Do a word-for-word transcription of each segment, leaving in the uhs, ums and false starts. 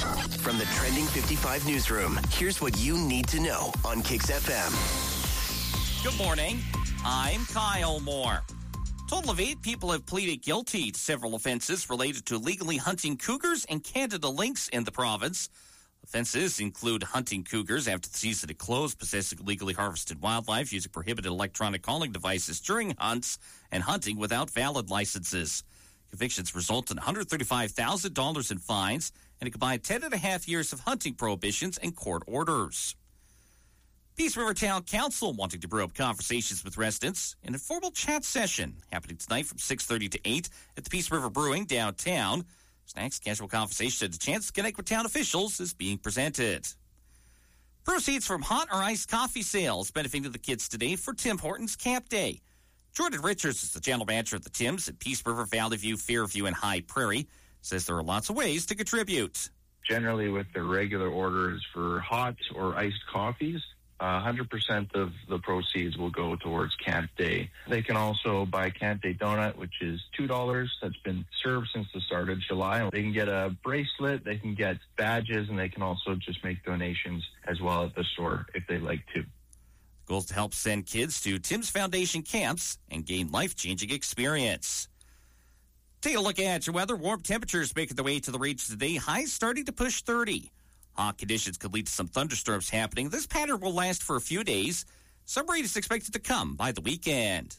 From the Trending fifty-five newsroom, here's what you need to know on Kicks F M. Good morning. I'm Kyle Moore. A total of eight people have pleaded guilty to several offenses related to illegally hunting cougars and Canada lynx in the province. Offenses include hunting cougars after the season had closed, possessing illegally harvested wildlife, using prohibited electronic calling devices during hunts, and hunting without valid licenses. Convictions result in one hundred thirty-five thousand dollars in fines and a combined ten and a half years of hunting prohibitions and court orders. Peace River Town Council wanting to brew up conversations with residents. An informal chat session happening tonight from six thirty to eight at the Peace River Brewing downtown. Snacks, casual conversation, and a chance to connect with town officials is being presented. Proceeds from hot or iced coffee sales benefiting the kids today for Tim Hortons Camp Day. Jordan Richards is the general manager of the Tims at Peace River, Valley View, Fairview, and High Prairie. Says there are lots of ways to contribute. Generally, with their regular orders for hot or iced coffees, uh, one hundred percent of the proceeds will go towards Camp Day. They can also buy Camp Day donut, which is two dollars. That's been served since the start of July. They can get a bracelet, they can get badges, and they can also just make donations as well at the store if they'd like to. The goal is to help send kids to Tim's Foundation camps and gain life-changing experience. Take a look at your weather. Warm temperatures making their way to the range today. Highs starting to push thirty. Hot conditions could lead to some thunderstorms happening. This pattern will last for a few days. Some rain is expected to come by the weekend.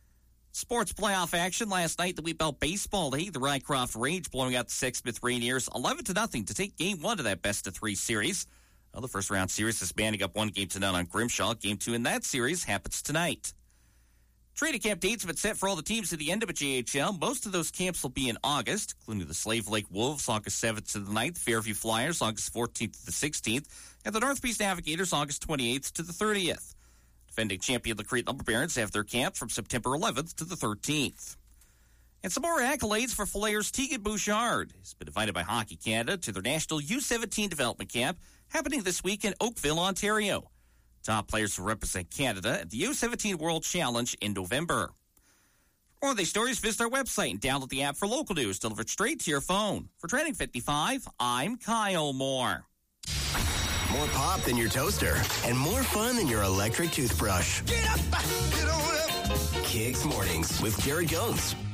Sports playoff action last night. The Wheat Belt baseball league, the Rycroft Range blowing out the Sexsmith Rainiers eleven to nothing to take game one of that best of three series. Well, the first round series is banding up one game to none on Grimshaw. Game two in that series happens tonight. Training camp dates have been set for all the teams at the end of a J H L. Most of those camps will be in August, including the Slave Lake Wolves, August seventh to the ninth, Fairview Flyers, August fourteenth to the sixteenth, and the North Beach Navigators, August twenty-eighth to the thirtieth. Defending champion the Crete Lumber Barons have their camp from September eleventh to the thirteenth. And some more accolades for Flair's Tegan Bouchard. He's been invited by Hockey Canada to their National U seventeen Development Camp happening this week in Oakville, Ontario. Top players will represent Canada at the U seventeen World Challenge in November. For more of these stories, visit our website and download the app for local news delivered straight to your phone. For Trending fifty-five, I'm Kyle Moore. More pop than your toaster and more fun than your electric toothbrush. Get up! Get on up! Kicks Mornings with Garrett Jones.